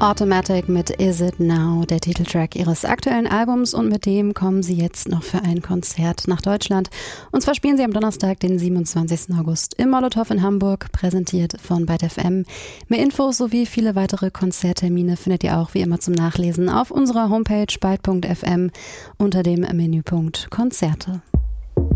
Automatic mit Is It Now, der Titeltrack ihres aktuellen Albums, und mit dem kommen sie jetzt noch für ein Konzert nach Deutschland. Und zwar spielen sie am Donnerstag, den 27. August im Molotow in Hamburg, präsentiert von Byte FM. Mehr Infos sowie viele weitere Konzerttermine findet ihr auch wie immer zum Nachlesen auf unserer Homepage byte.fm unter dem Menüpunkt Konzerte.